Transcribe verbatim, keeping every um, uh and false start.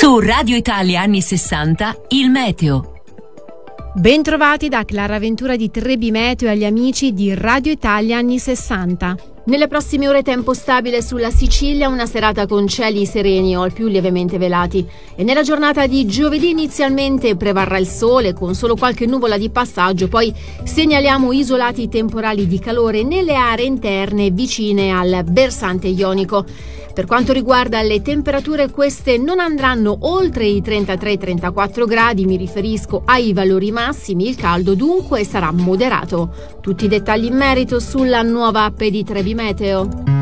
Su Radio Italia anni sessanta, il meteo. Bentrovati da Clara Ventura di Trebi Meteo e agli amici di Radio Italia anni sessanta. Nelle prossime ore tempo stabile sulla Sicilia, una serata con cieli sereni o al più lievemente velati. E nella giornata di giovedì inizialmente prevarrà il sole con solo qualche nuvola di passaggio, poi segnaliamo isolati temporali di calore nelle aree interne vicine al versante ionico. Per quanto riguarda le temperature, queste non andranno oltre i trentatré trentaquattro gradi, mi riferisco ai valori massimi, il caldo dunque sarà moderato. Tutti i dettagli in merito sulla nuova app di Trebi Meteo.